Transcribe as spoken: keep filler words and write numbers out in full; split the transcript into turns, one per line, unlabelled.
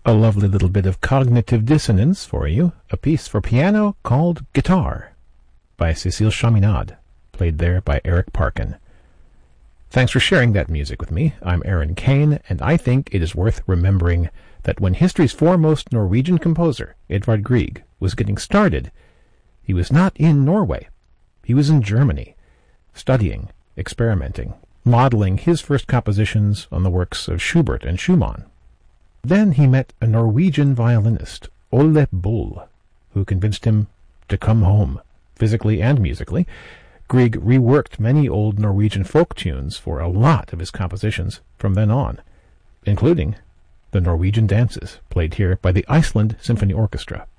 A lovely little bit of cognitive dissonance for you, a piece for piano called Guitar by Cécile Chaminade, played there by Eric Parkin. Thanks for sharing that music with me. I'm Aaron Kane, and I think it is worth remembering that when history's foremost Norwegian composer, Edvard Grieg, was getting started, he was not in Norway. He was in Germany, studying, experimenting, modeling his first compositions on the works of Schubert and Schumann. Then he met a Norwegian violinist, Ole Bull, who convinced him to come home, physically and musically. Grieg reworked many old Norwegian folk tunes for a lot of his compositions from then on, including the Norwegian dances, played here by the Iceland Symphony Orchestra.